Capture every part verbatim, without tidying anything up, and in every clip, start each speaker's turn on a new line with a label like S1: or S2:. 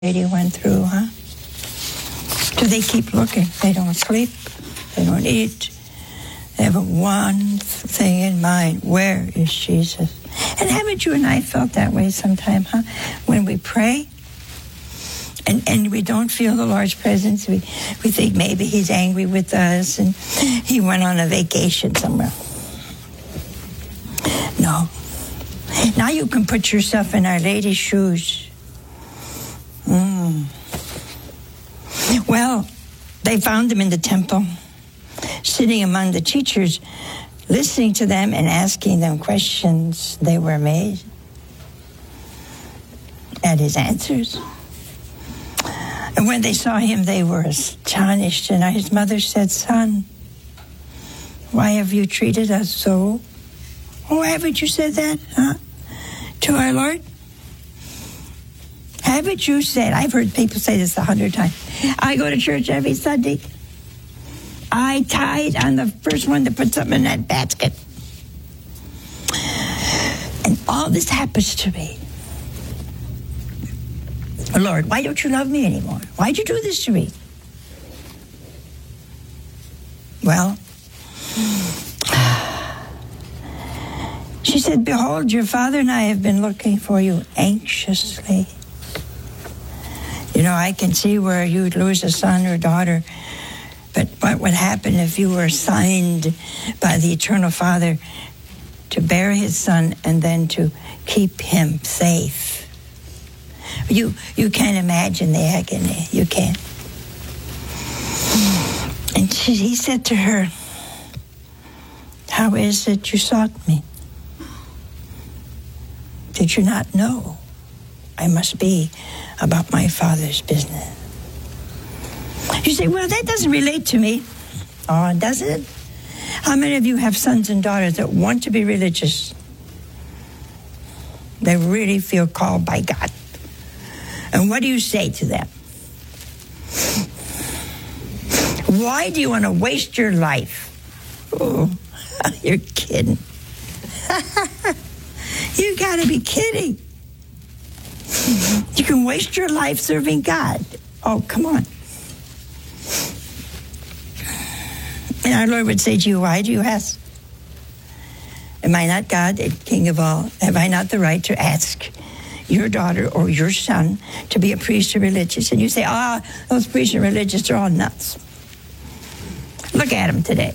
S1: lady went through, huh? Do they keep looking? They don't sleep. They don't eat. They have one thing in mind. Where is Jesus? And haven't you and I felt that way sometime, huh? When we pray and, and we don't feel the Lord's presence, we, we think maybe he's angry with us and he went on a vacation somewhere. No. Now you can put yourself in Our Lady's shoes. Mm. Well, they found him in the temple, sitting among the teachers, listening to them and asking them questions. They were amazed at his answers. And when they saw him, they were astonished. And his mother said, "Son, why have you treated us so? Oh, haven't you said that, huh, to our Lord? Haven't you said," I've heard people say this a hundred times, "I go to church every Sunday. I tithe. I'm the first one to put something in that basket. And all this happens to me. Lord, why don't you love me anymore? Why'd you do this to me?" Well, she said, "Behold, your father and I have been looking for you anxiously." You know, I can see where you'd lose a son or daughter, but what would happen if you were assigned by the Eternal Father to bear his son and then to keep him safe? You you can't imagine the agony. You can't. And she, he said to her, "How is it you sought me? Did you not know I must be about my Father's business?" You say, "Well, that doesn't relate to me." Oh, doesn't it? How many of you have sons and daughters that want to be religious? They really feel called by God. And what do you say to them? Why do you want to waste your life? Oh, you're kidding. You got to be kidding. You can waste your life serving God. Oh, come on. And our Lord would say to you, "Why do you ask? Am I not God and King of all? Have I not the right to ask your daughter or your son to be a priest or religious?" And you say, "Ah, oh, those priests and religious are all nuts. Look at them today."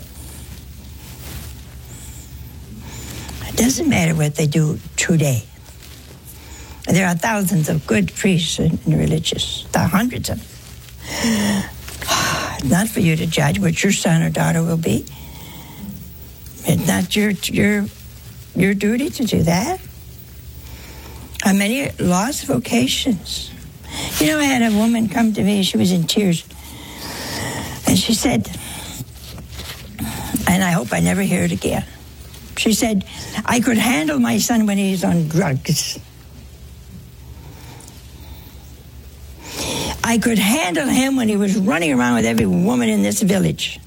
S1: It doesn't matter what they do today. There are thousands of good priests and religious, the hundreds of them. Not for you to judge what your son or daughter will be. It's not your your your duty to do that. How many lost vocations? You know, I had a woman come to me. She was in tears, and she said, and I hope I never hear it again. She said, "I could handle my son when he's on drugs. I could handle him when he was running around with every woman in this village.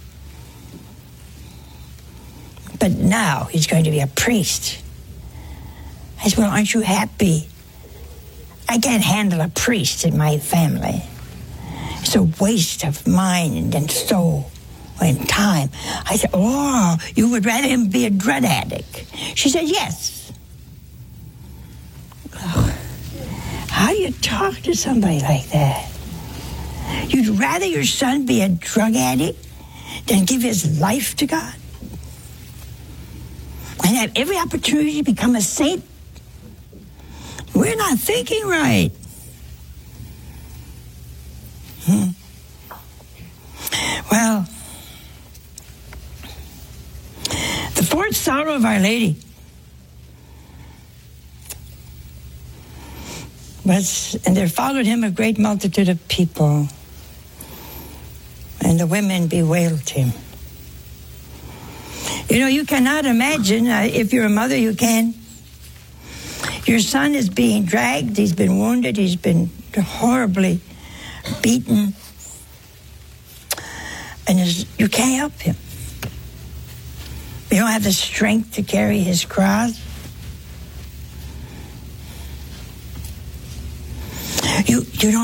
S1: But now he's going to be a priest." I said, "Well, aren't you happy? I can't handle a priest in my family. It's a waste of mind and soul and time." I said, "Oh, you would rather him be a drug addict?" She said, "Yes." Oh. How do you talk to somebody like that? You'd rather your son be a drug addict than give his life to God and have every opportunity to become a saint? We're not thinking right. Hmm. Well, the fourth sorrow of Our Lady was, and there followed him a great multitude of people, and the women bewailed him. You know, you cannot imagine, uh, if you're a mother, you can. Your son is being dragged, he's been wounded, he's been horribly beaten, and you can't help him. You don't have the strength to carry his cross. You, you know,